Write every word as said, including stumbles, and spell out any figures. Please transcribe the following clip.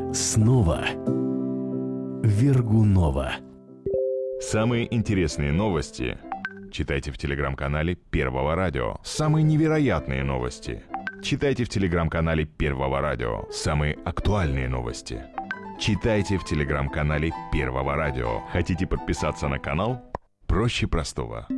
снова Вергунова. Самые интересные новости читайте в телеграм-канале Первого радио. Самые невероятные новости читайте в телеграм-канале Первого радио. Самые актуальные новости читайте в телеграм-канале Первого радио. Хотите подписаться на канал? Проще простого.